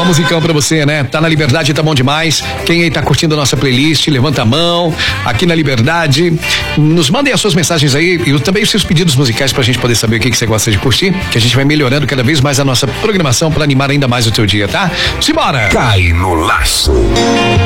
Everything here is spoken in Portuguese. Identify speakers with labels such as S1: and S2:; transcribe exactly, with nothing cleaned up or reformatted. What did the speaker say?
S1: Só musicão pra você, né? Tá na Liberdade, tá bom demais. Quem aí tá curtindo a nossa playlist, levanta a mão. Aqui na Liberdade, nos mandem as suas mensagens aí e também os seus pedidos musicais pra gente poder saber o que, que você gosta de curtir, que a gente vai melhorando cada vez mais a nossa programação pra animar ainda mais o teu dia, tá? Simbora!
S2: Cai no laço.